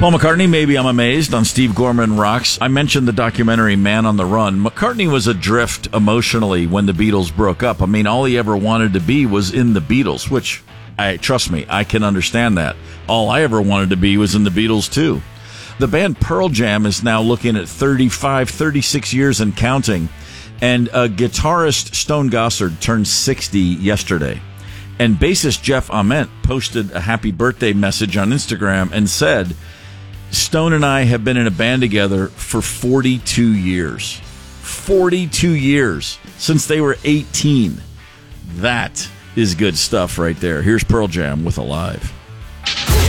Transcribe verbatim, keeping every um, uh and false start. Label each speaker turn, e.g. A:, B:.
A: Paul McCartney, Maybe I'm Amazed on Steve Gorman Rocks. I mentioned the documentary Man on the Run. McCartney was adrift emotionally when the Beatles broke up. I mean, all he ever wanted to be was in the Beatles, which, I trust me, I can understand that. All I ever wanted to be was in the Beatles, too. The band Pearl Jam is now looking at thirty-five, thirty-six years and counting. And uh, guitarist Stone Gossard turned sixty yesterday. And bassist Jeff Ament posted a happy birthday message on Instagram and said, Stone and I have been in a band together for forty-two years. forty-two years since they were eighteen. That is good stuff right there. Here's Pearl Jam with Alive.